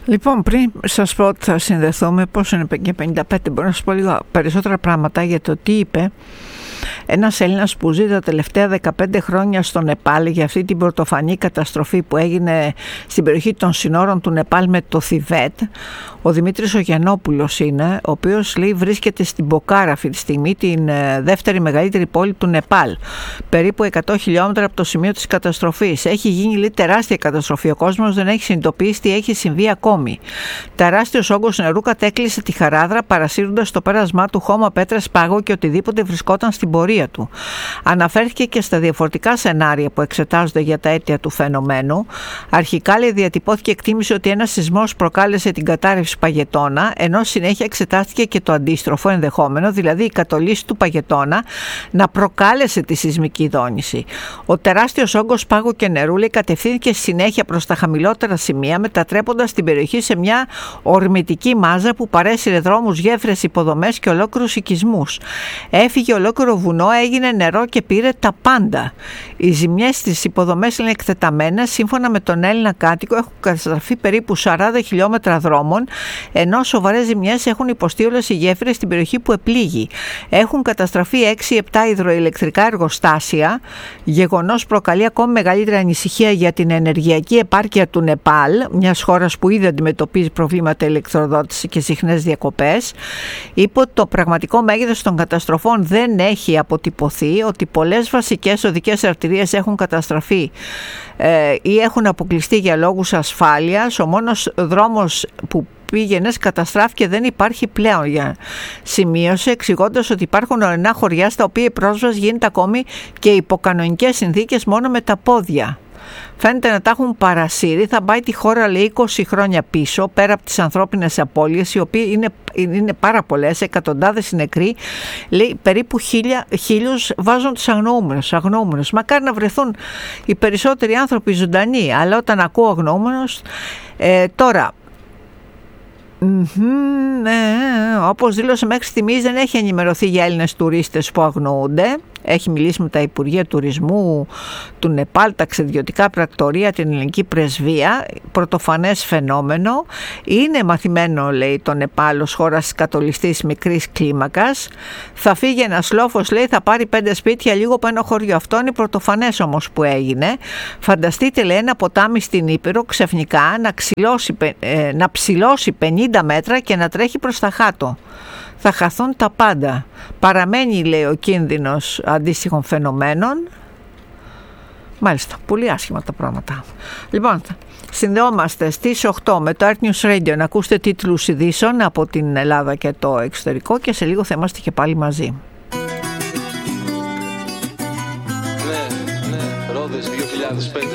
Λοιπόν, πριν σας πω ότι θα συνδεθούμε, πόσο είναι και 55, μπορώ να σας πω λίγο περισσότερα πράγματα για το τι είπε ένας Έλληνας που ζει τα τελευταία 15 χρόνια στο Νεπάλ για αυτή την πρωτοφανή καταστροφή που έγινε στην περιοχή των συνόρων του Νεπάλ με το Θιβέτ. Ο Δημήτρης ο Γιαννόπουλος είναι, ο οποίος λέει βρίσκεται στην Ποκάρα αυτή τη στιγμή, την δεύτερη μεγαλύτερη πόλη του Νεπάλ, περίπου 100 χιλιόμετρα από το σημείο της καταστροφής. Έχει γίνει, λέει, τεράστια καταστροφή. Ο κόσμος δεν έχει συνειδητοποιήσει τι έχει συμβεί ακόμη. Τεράστιος όγκος νερού κατέκλυσε τη χαράδρα, παρασύροντας το πέρασμά του χώμα, πέτρες, πάγο και οτιδήποτε βρισκόταν στην πορεία του. Αναφέρθηκε και στα διαφορετικά σενάρια που εξετάζονται για τα αίτια του φαινομένου. Αρχικά, λέει, διατυπώθηκε εκτίμηση ότι ένας σεισμός προκάλεσε την κατάρρευση παγετώνα, ενώ συνέχεια εξετάστηκε και το αντίστροφο ενδεχόμενο, δηλαδή η κατολίσθηση του παγετώνα να προκάλεσε τη σεισμική δόνηση. Ο τεράστιος όγκος πάγου και νερού, λέει, κατευθύνθηκε συνέχεια προς τα χαμηλότερα σημεία, μετατρέποντας την περιοχή σε μια ορμητική μάζα που παρέσυρε δρόμους, γέφυρες, υποδομές και ολόκληρους οικισμούς. Έφυγε ολόκληρο βουνό, έγινε νερό και πήρε τα πάντα. Οι ζημιές στις υποδομές είναι εκτεταμένες. Σύμφωνα με τον Έλληνα κάτοικο, έχουν καταστραφεί περίπου 40 χιλιόμετρα δρόμων, ενώ σοβαρές ζημιές έχουν υποστεί όλες οι γέφυρες στην περιοχή που επλήγει. Έχουν καταστραφεί 6-7 υδροηλεκτρικά εργοστάσια, γεγονός προκαλεί ακόμη μεγαλύτερη ανησυχία για την ενεργειακή επάρκεια του Νεπάλ, μιας χώρας που ήδη αντιμετωπίζει προβλήματα ηλεκτροδότηση και συχνές διακοπές. Είπε ότι το πραγματικό μέγεθος των καταστροφών δεν έχει αποτυπωθεί, ότι πολλές βασικές οδικές αρτηρίες έχουν καταστραφεί ή έχουν αποκλειστεί για λόγους ασφάλειας. Ο μόνος δρόμος που πήγαινες καταστράφηκε, δεν υπάρχει πλέον, για σημείωσε, εξηγώντας ότι υπάρχουν ορεινά χωριά στα οποία η πρόσβαση γίνεται ακόμη και υπό κανονικές συνθήκες μόνο με τα πόδια. Φαίνεται να τα έχουν παρασύρει. Θα πάει τη χώρα, λέει, 20 χρόνια πίσω, πέρα από τις ανθρώπινες απώλειες, οι οποίοι είναι πάρα πολλές, εκατοντάδες νεκροί. Λέει περίπου χίλιους βάζουν τους αγνοούμενους. Μακάρι να βρεθούν οι περισσότεροι άνθρωποι ζωντανοί, αλλά όταν ακούω αγνοούμενους, τώρα... όπως δήλωσε, μέχρι στιγμής δεν έχει ενημερωθεί για Έλληνες τουρίστες που αγνοούνται. Έχει μιλήσει με τα Υπουργεία Τουρισμού του Νεπάλ, τα ταξιδιωτικά πρακτορεία, την ελληνική πρεσβεία. Πρωτοφανές φαινόμενο. Είναι μαθημένο, λέει, το Νεπάλ ως χώρας κατολιστής μικρής κλίμακας. Θα φύγει ένας λόφος, λέει, θα πάρει 5 σπίτια λίγο από ένα χωριό. Αυτό είναι πρωτοφανές όμως που έγινε. Φανταστείτε, λέει, ένα ποτάμι στην Ήπειρο ξαφνικά να ψηλώσει 50 μέτρα και να τρέχει προς τα κάτω. Θα χαθούν τα πάντα. Παραμένει, λέει, ο κίνδυνος αντίστοιχων φαινομένων. Μάλιστα, πολύ άσχημα τα πράγματα. Λοιπόν, συνδεόμαστε στις 8 με το Art News Radio να ακούσετε τίτλους ειδήσεων από την Ελλάδα και το εξωτερικό και σε λίγο θα είμαστε και πάλι μαζί. Ναι, Ρόδες 2005.